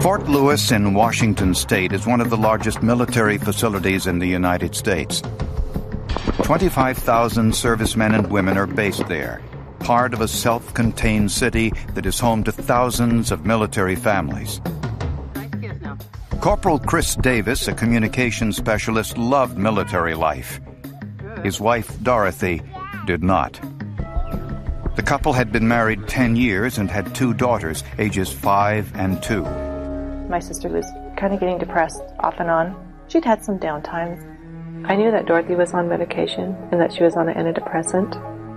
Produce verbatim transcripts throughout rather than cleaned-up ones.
Fort Lewis in Washington State is one of the largest military facilities in the United States. twenty-five thousand servicemen and women are based there, part of a self-contained city that is home to thousands of military families. Corporal Chris Davis, a communications specialist, loved military life. His wife, Dorothy, did not. The couple had been married ten years and had two daughters, ages five and two. My sister was kind of getting depressed off and on. She'd had some down times. I knew that Dorothy was on medication and that she was on an antidepressant.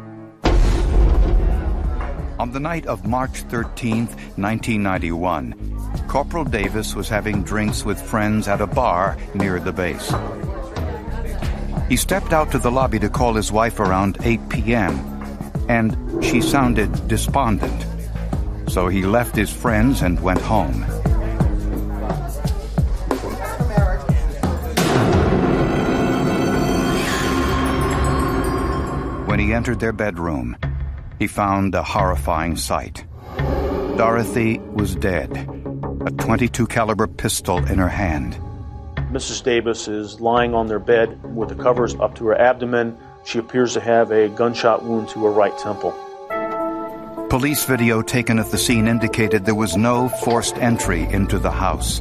On the night of March thirteenth, nineteen ninety-one, Corporal Davis was having drinks with friends at a bar near the base. He stepped out to the lobby to call his wife around eight p.m., and she sounded despondent. So he left his friends and went home. When he entered their bedroom, he found a horrifying sight. Dorothy was dead, a twenty-two caliber pistol in her hand. Missus Davis is lying on their bed with the covers up to her abdomen. She appears to have a gunshot wound to her right temple. Police video taken at the scene indicated there was no forced entry into the house.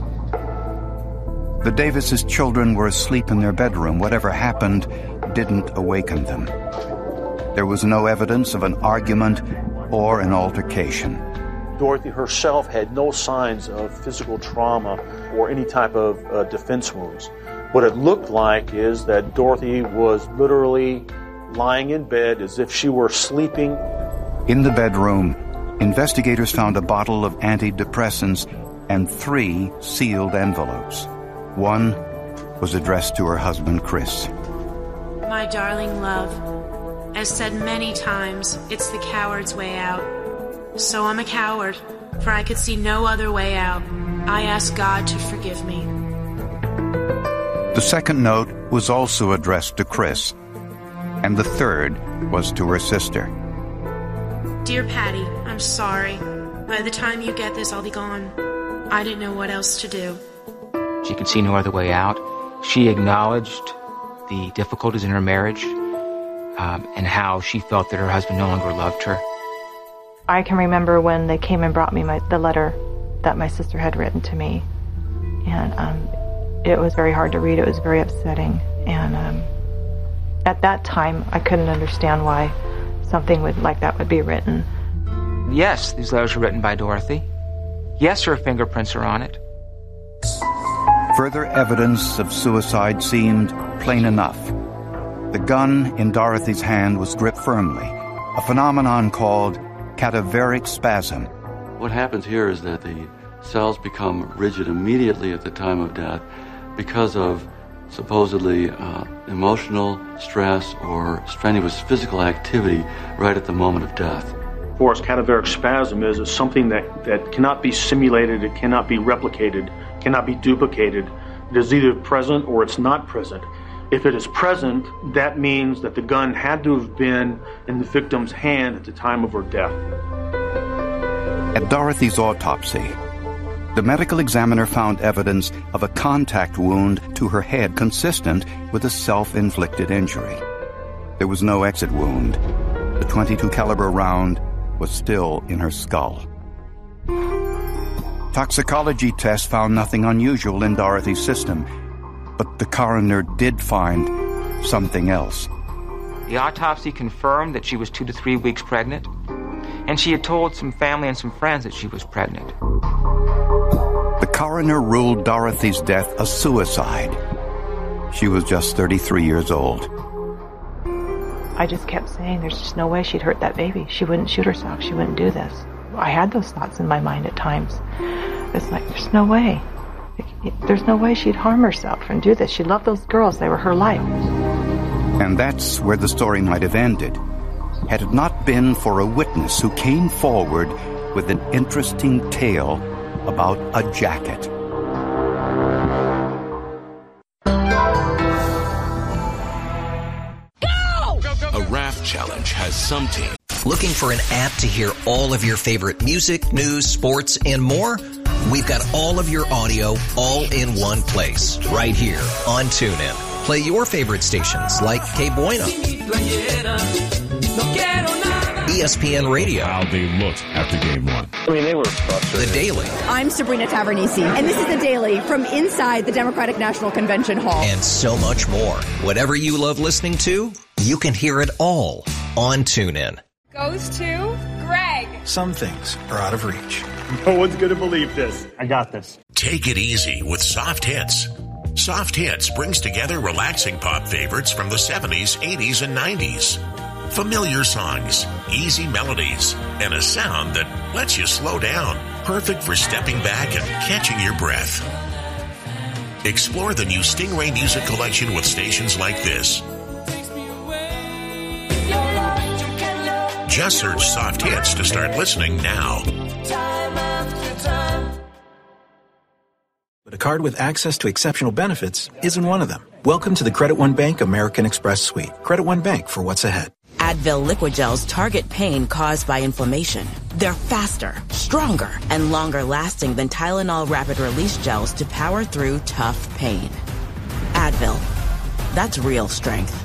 The Davises' children were asleep in their bedroom. Whatever happened didn't awaken them. There was no evidence of an argument or an altercation. Dorothy herself had no signs of physical trauma or any type of uh, defense wounds. What it looked like is that Dorothy was literally lying in bed as if she were sleeping. In the bedroom, investigators found a bottle of antidepressants and three sealed envelopes. One was addressed to her husband, Chris. My darling love, as said many times, it's the coward's way out. So I'm a coward, for I could see no other way out. I ask God to forgive me. The second note was also addressed to Chris, and the third was to her sister. Dear Patty, I'm sorry. By the time you get this, I'll be gone. I didn't know what else to do. She could see no other way out. She acknowledged the difficulties in her marriage um, and how she felt that her husband no longer loved her. I can remember when they came and brought me my, the letter that my sister had written to me. And um, it was very hard to read. It was very upsetting. And um, at that time, I couldn't understand why something would, like that would be written. Yes, these letters were written by Dorothy. Yes, her fingerprints are on it. Further evidence of suicide seemed plain enough. The gun in Dorothy's hand was gripped firmly, a phenomenon called cadaveric spasm. What happens here is that the cells become rigid immediately at the time of death because of supposedly uh, emotional stress or strenuous physical activity right at the moment of death. For us, cadaveric spasm is, is something that, that cannot be simulated, it cannot be replicated, cannot be duplicated. It is either present or it's not present. If it is present, that means that the gun had to have been in the victim's hand at the time of her death. At Dorothy's autopsy, the medical examiner found evidence of a contact wound to her head consistent with a self-inflicted injury. There was no exit wound. The twenty-two caliber round was still in her skull. Toxicology tests found nothing unusual in Dorothy's system, but the coroner did find something else. The autopsy confirmed that she was two to three weeks pregnant, and she had told some family and some friends that she was pregnant. The coroner ruled Dorothy's death a suicide. She was just thirty-three years old. I just kept saying, there's just no way she'd hurt that baby. She wouldn't shoot herself. She wouldn't do this. I had those thoughts in my mind at times. It's like, there's no way. There's no way she'd harm herself and do this. She loved those girls. They were her life. And that's where the story might have ended, had it not been for a witness who came forward with an interesting tale about a jacket. A raft challenge has some teams. Looking for an app to hear all of your favorite music, news, sports, and more? We've got all of your audio all in one place, right here on TuneIn. Play your favorite stations like Que Buena, E S P N Radio. How they looked after game one. I mean, they were frustrated. The Daily. I'm Sabrina Tavernisi, and this is The Daily from inside the Democratic National Convention Hall. And so much more. Whatever you love listening to, you can hear it all on TuneIn. Goes to Greg. Some things are out of reach. No one's going to believe this. I got this. Take it easy with Soft Hits. Soft Hits brings together relaxing pop favorites from the seventies, eighties, and nineties. Familiar songs, easy melodies, and a sound that lets you slow down. Perfect for stepping back and catching your breath. Explore the new Stingray Music Collection with stations like this. Just search Soft Hits to start listening now. But a card with access to exceptional benefits isn't one of them. Welcome to the Credit One Bank American Express Suite. Credit One Bank for what's ahead. Advil liquid gels target pain caused by inflammation. They're faster, stronger, and longer lasting than Tylenol rapid release gels to power through tough pain. Advil. That's real strength.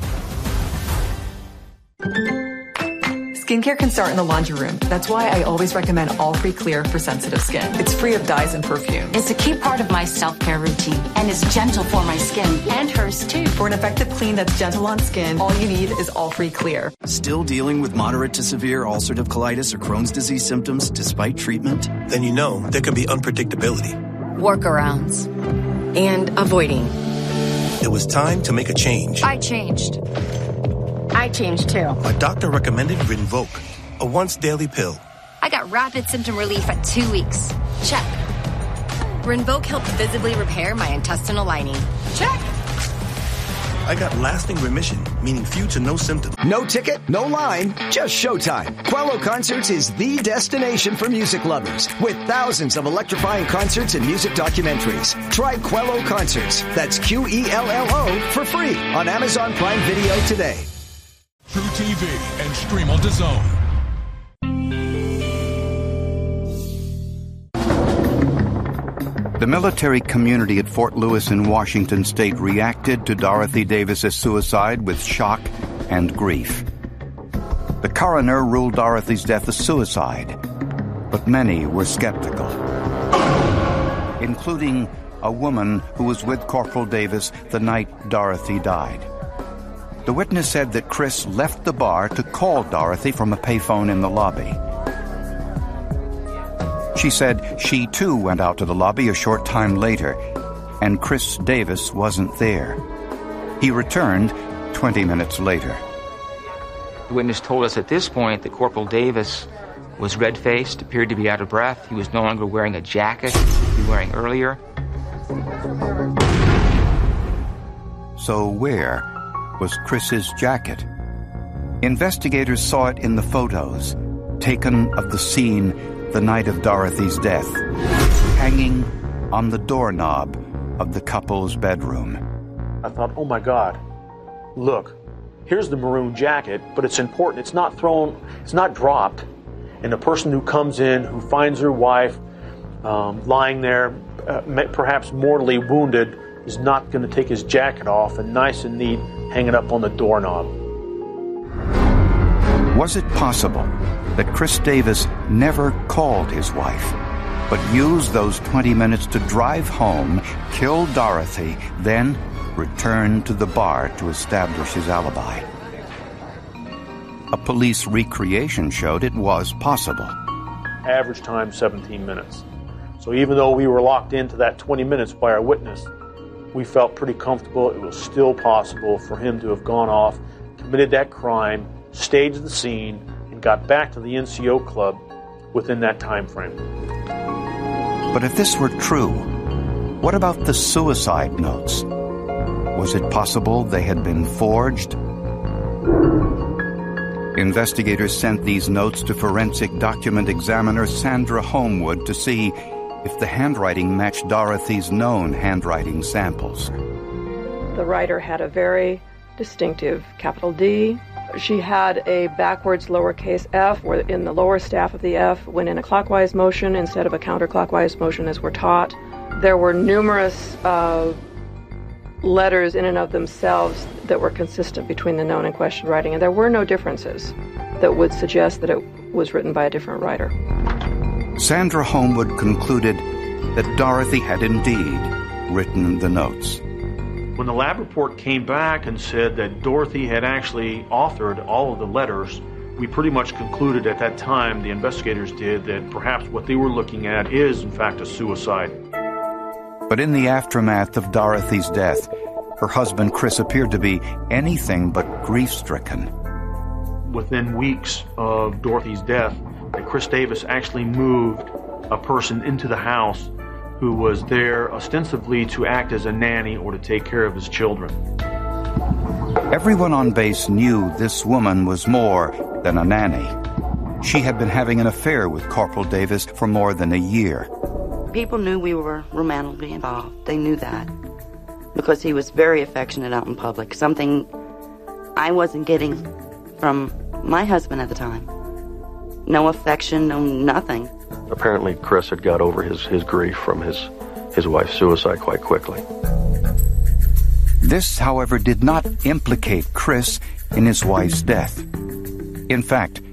Skincare can start in the laundry room. That's why I always recommend All Free Clear for sensitive skin. It's free of dyes and perfume. It's a key part of my self-care routine and is gentle for my skin and hers too. For an effective clean that's gentle on skin, all you need is All Free Clear. Still dealing with moderate to severe ulcerative colitis or Crohn's disease symptoms despite treatment? Then you know there can be unpredictability. Workarounds. And avoiding. It was time to make a change. I changed. I changed too. My doctor recommended Rinvoq, a once daily pill. I got rapid symptom relief at two weeks. Check. Rinvoq helped visibly repair my intestinal lining. Check. I got lasting remission, meaning few to no symptoms. No ticket, no line, just showtime. Quello Concerts is the destination for music lovers, with thousands of electrifying concerts and music documentaries. Try Quello Concerts, that's Q E L L O, for free on Amazon Prime Video today. True T V and stream on DAZN. The military community at Fort Lewis in Washington state reacted to Dorothy Davis's suicide with shock and grief. The coroner ruled Dorothy's death a suicide, but many were skeptical, including a woman who was with Corporal Davis the night Dorothy died. The witness said that Chris left the bar to call Dorothy from a payphone in the lobby. She said she too went out to the lobby a short time later, and Chris Davis wasn't there. He returned twenty minutes later. The witness told us at this point that Corporal Davis was red-faced, appeared to be out of breath. He was no longer wearing a jacket he was wearing earlier. So where was Chris's jacket? Investigators saw it in the photos taken of the scene the night of Dorothy's death, hanging on the doorknob of the couple's bedroom. I thought, oh my God, look, here's the maroon jacket, but it's important. It's not thrown, it's not dropped. And the person who comes in, who finds her wife um, lying there, uh, perhaps mortally wounded, is not going to take his jacket off and nice and neat hanging up on the doorknob. Was it possible that Chris Davis never called his wife, but used those twenty minutes to drive home, kill Dorothy, then return to the bar to establish his alibi? A police recreation showed it was possible. Average time, seventeen minutes. So even though we were locked into that twenty minutes by our witness, we felt pretty comfortable it was still possible for him to have gone off, committed that crime, staged the scene, and got back to the N C O club within that time frame. But if this were true, what about the suicide notes? Was it possible they had been forged? Investigators sent these notes to forensic document examiner Sandra Homewood to see if the handwriting matched Dorothy's known handwriting samples. The writer had a very distinctive capital D, She had a backwards lowercase f, where in the lower staff of the F went in a clockwise motion instead of a counterclockwise motion as we're taught. There were numerous uh, letters in and of themselves that were consistent between the known and question writing, and there were no differences that would suggest that it was written by a different writer. Sandra Homewood concluded that Dorothy had indeed written the notes. When the lab report came back and said that Dorothy had actually authored all of the letters, we pretty much concluded at that time, the investigators did, that perhaps what they were looking at is, in fact, a suicide. But in the aftermath of Dorothy's death, her husband Chris appeared to be anything but grief-stricken. Within weeks of Dorothy's death, Chris Davis actually moved a person into the house who was there ostensibly to act as a nanny or to take care of his children. Everyone on base knew this woman was more than a nanny. She had been having an affair with Corporal Davis for more than a year. People knew we were romantically involved. They knew that because he was very affectionate out in public, something I wasn't getting from my husband at the time. No affection, no nothing. Apparently, Chris had got over his, his grief from his, his wife's suicide quite quickly. This, however, did not implicate Chris in his wife's death. In fact,